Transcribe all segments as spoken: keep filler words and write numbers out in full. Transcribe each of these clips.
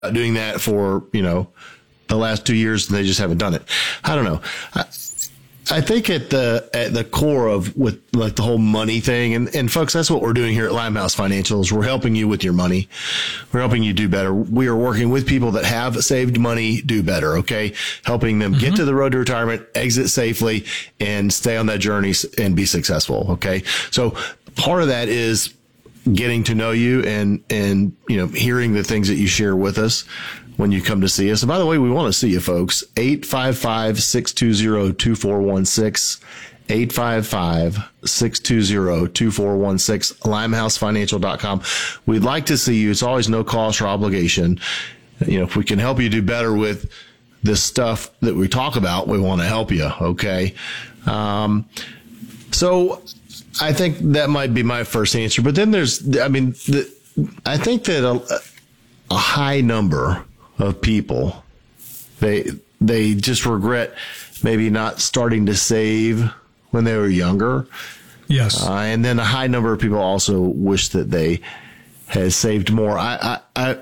doing that for, you know, the last two years and they just haven't done it. I don't know. I, I think at the at the core of with like the whole money thing, and, and folks, that's what we're doing here at Limehouse Financials. We're helping you with your money. We're helping you do better. We are working with people that have saved money do better, okay? Helping them mm-hmm. get to the road to retirement, exit safely, and stay on that journey and be successful, okay? So part of that is getting to know you and, and, you know, hearing the things that you share with us when you come to see us. And by the way, we want to see you folks. eight five five, six two zero, two four one six, eight five five, six two zero, two four one six, limehouse financial dot com. We'd like to see you. It's always no cost or obligation. You know, if we can help you do better with this stuff that we talk about, we want to help you. Okay. Um, so I think that might be my first answer, but then there's, I mean, the, I think that a, a high number of people, they, they just regret maybe not starting to save when they were younger. Yes. Uh, and then a high number of people also wish that they had saved more. I, I, I,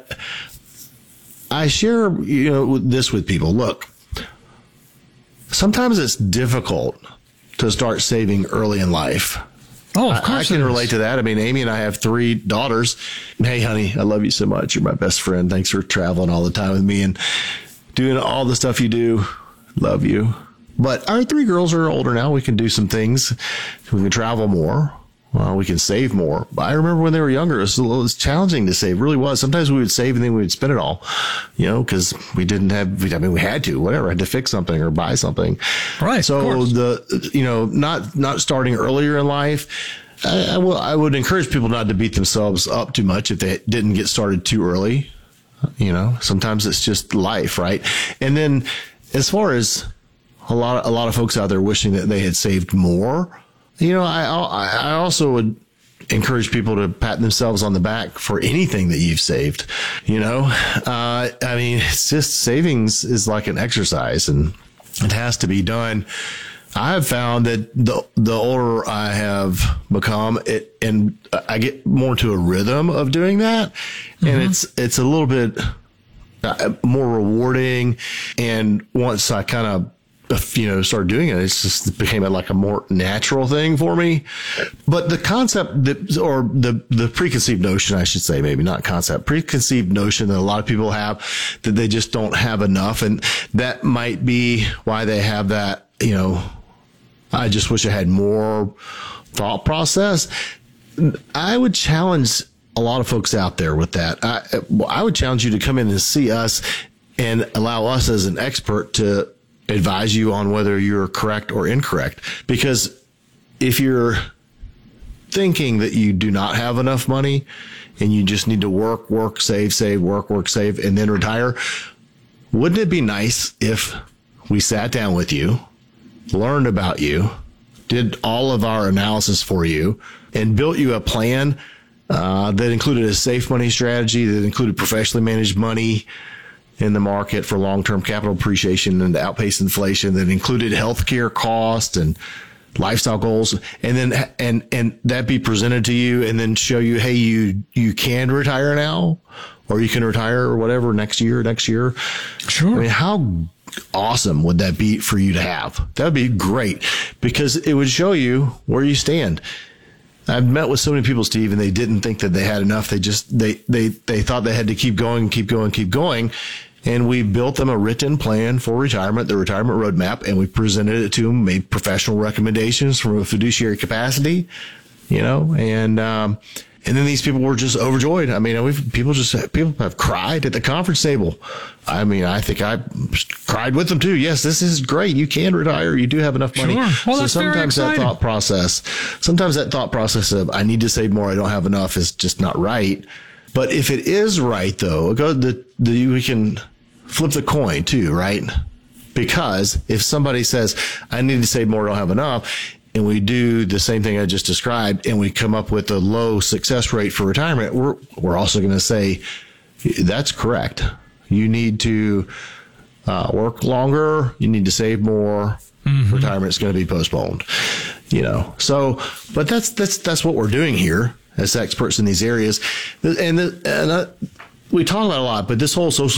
I share, you know, this with people. Look, sometimes it's difficult to start saving early in life. Oh, of course. I, I can relate to that. I mean, Amy and I have three daughters. Hey, honey, I love you so much. You're my best friend. Thanks for traveling all the time with me and doing all the stuff you do. Love you. But our three girls are older now. We can do some things. We can travel more. Well, we can save more. But I remember when they were younger, it was, it was challenging to save. It really was. Sometimes we would save and then we would spend it all, you know, because we didn't have, I mean, we had to, whatever, had to fix something or buy something. Right. So the, you know, not, not starting earlier in life. I, I, will, I would encourage people not to beat themselves up too much if they didn't get started too early. You know, sometimes it's just life, right? And then as far as a lot, a lot of folks out there wishing that they had saved more, you know, I, I also would encourage people to pat themselves on the back for anything that you've saved. You know, uh, I mean, it's just savings is like an exercise and it has to be done. I have found that the the older I have become, it and I get more to a rhythm of doing that, mm-hmm. and it's it's a little bit more rewarding. And once I kind of you know, started doing it, it's just it became a, like a more natural thing for me. But the concept that, or the, the preconceived notion, I should say, maybe not concept, preconceived notion that a lot of people have that they just don't have enough. And that might be why they have that, you know, I just wish I had more thought process. I would challenge a lot of folks out there with that. I, I would challenge you to come in and see us and allow us as an expert to advise you on whether you're correct or incorrect. Because if you're thinking that you do not have enough money and you just need to work, work, save, save, work, work, save, and then retire, wouldn't it be nice if we sat down with you, learned about you, did all of our analysis for you, and built you a plan uh, that included a safe money strategy, that included professionally managed money in the market for long-term capital appreciation and to outpace inflation, that included healthcare costs and lifestyle goals, and then and and that be presented to you and then show you, hey, you you can retire now, or you can retire or whatever next year, next year. Sure. I mean, how awesome would that be for you to have? That would be great, because it would show you where you stand. I've met with so many people, Steve, and they didn't think that they had enough. They just, they, they, they thought they had to keep going, keep going, keep going. And we built them a written plan for retirement, the retirement roadmap, and we presented it to them, made professional recommendations from a fiduciary capacity, you know, and, um, and then these people were just overjoyed. I mean, we've, people just, people have cried at the conference table. I mean, I think I cried with them too. Yes, this is great. You can retire. You do have enough money. Sure. Well, so that's sometimes very that exciting. thought process, sometimes that thought process of I need to save more, I don't have enough, is just not right. But if it is right, though, go the, the we can flip the coin too, right? Because if somebody says I need to save more, I don't have enough, and we do the same thing I just described, and we come up with a low success rate for retirement, we're we're also going to say that's correct. You need to uh, work longer. You need to save more. Mm-hmm. Retirement is going to be postponed. You know, so but that's that's that's what we're doing here as experts in these areas, and the, and uh, we talk about it a lot, but this whole social